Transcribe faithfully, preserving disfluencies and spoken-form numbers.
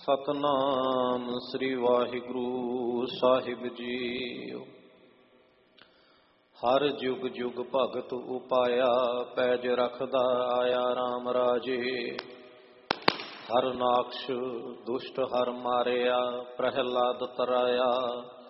ਸਤਨਾਮ ਸ੍ਰੀ ਵਾਹਿਗੁਰੂ ਸਾਹਿਬ JIO. ਹਰ ਜੁਗ ਜੁਗ ਭਗਤ ਉਪਾਇਆ, ਪੈਜ ਰਖਦਾ ਆਇਆ ਰਾਮ ਰਾਜੇ। ਹਰ ਨਾਕਸ਼ ਦੁਸ਼ਟ ਹਰ ਮਾਰਿਆ, ਪ੍ਰਹਿਲਾਦ ਤਰਾਇਆ,